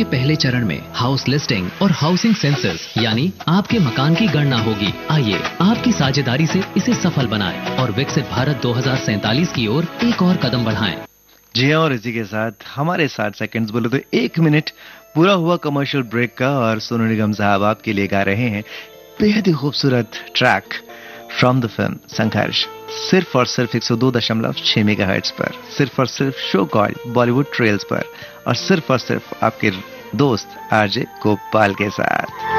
पहले चरण में हाउस लिस्टिंग और हाउसिंग सेंसस यानी आपके मकान की गणना होगी। आइए आपकी साझेदारी से इसे सफल बनाएं और विकसित भारत 2047 की ओर एक और कदम बढ़ाएं। जी हाँ, और इसी के साथ हमारे 60 सेकंड्स बोले तो 1 मिनट पूरा हुआ कमर्शियल ब्रेक का। और सोनू निगम साहब आपके लिए गा रहे हैं बेहद ही खूबसूरत ट्रैक फ्रॉम द फिल्म संघर्ष, सिर्फ और सिर्फ 102.6 मेगाहर्ट्ज पर, सिर्फ और सिर्फ शो कॉल बॉलीवुड ट्रेल्स पर, और सिर्फ आपके दोस्त आरजे गोपाल के साथ।